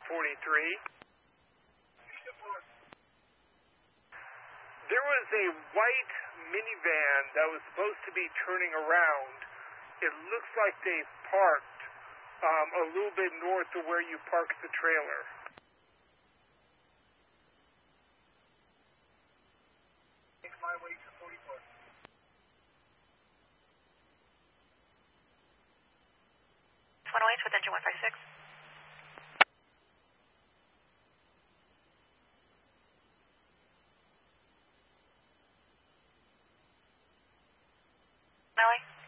There was a white minivan that was supposed to be turning around. It looks like they parked a little bit north of where you parked the trailer. Take my way to 44. With engine 156. Nelly?